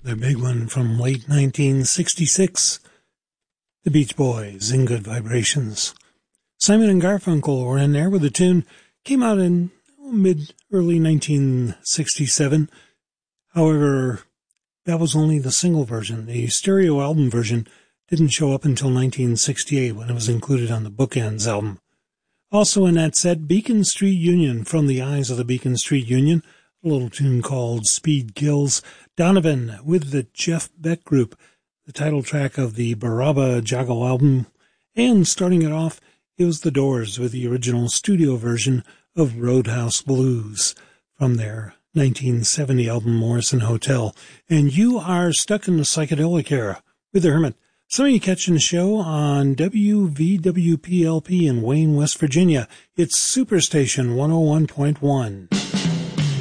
The big one from late 1966, the Beach Boys in Good Vibrations. Simon and Garfunkel were in there with a tune, came out in early 1967. However, that was only the single version. The stereo album version didn't show up until 1968 when it was included on the Bookends album. Also in that set, Beacon Street Union, From the Eyes of the Beacon Street Union, a little tune called Speed Kills. Donovan with the Jeff Beck Group, the title track of the Baraba Jago album. And starting it off, it was The Doors with the original studio version of Roadhouse Blues from their 1970 album Morrison Hotel. And you are stuck in the psychedelic era with the Hermit. Some of you catching the show on WVWPLP in Wayne, West Virginia. It's Superstation 101.1.